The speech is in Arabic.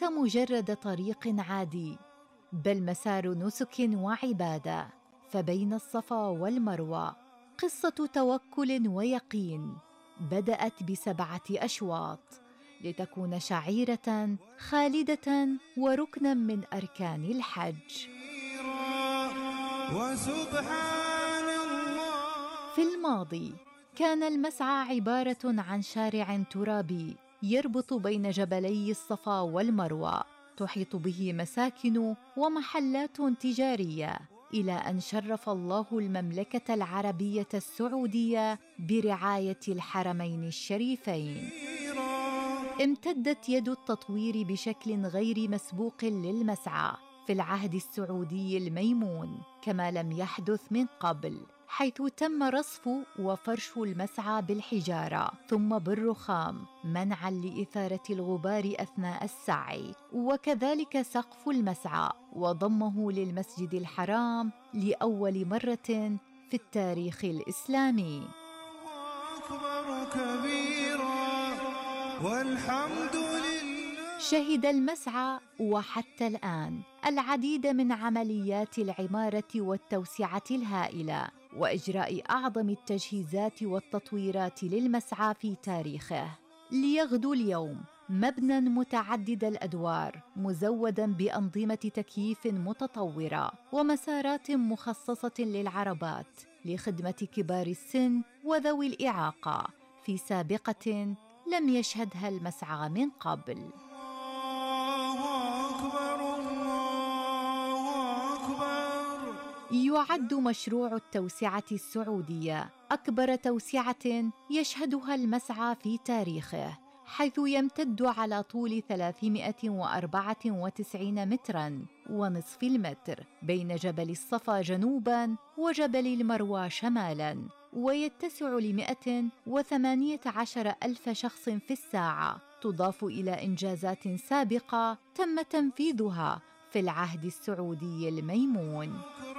ليس مجرد طريق عادي، بل مسار نسك وعبادة. فبين الصفا والمروة قصة توكل ويقين بدأت ب7 أشواط لتكون شعيرة خالدة وركنا من أركان الحج. وسبحان الله. في الماضي كان المسعى عبارة عن شارع ترابي يربط بين جبلي الصفا والمروة، تحيط به مساكن ومحلات تجارية، إلى أن شرف الله المملكة العربية السعودية برعاية الحرمين الشريفين. امتدت يد التطوير بشكل غير مسبوق للمسعى في العهد السعودي الميمون، كما لم يحدث من قبل، حيث تم رصف وفرش المسعى بالحجارة ثم بالرخام منعاً لإثارة الغبار أثناء السعي، وكذلك سقف المسعى وضمه للمسجد الحرام لأول مرة في التاريخ الإسلامي. أكبر كبيرا والحمد لله. شهد المسعى وحتى الآن العديد من عمليات العمارة والتوسعة الهائلة وإجراء أعظم التجهيزات والتطويرات للمسعى في تاريخه، ليغدو اليوم مبنى متعدد الأدوار مزوداً بأنظمة تكييف متطورة ومسارات مخصصة للعربات لخدمة كبار السن وذوي الإعاقة في سابقة لم يشهدها المسعى من قبل. يعد مشروع التوسعة السعودية أكبر توسعة يشهدها المسعى في تاريخه، حيث يمتد على طول 394 متراً ونصف المتر بين جبل الصفا جنوباً وجبل المروى شمالاً، ويتسع ل118 ألف شخص في الساعة، تضاف إلى إنجازات سابقة تم تنفيذها في العهد السعودي الميمون.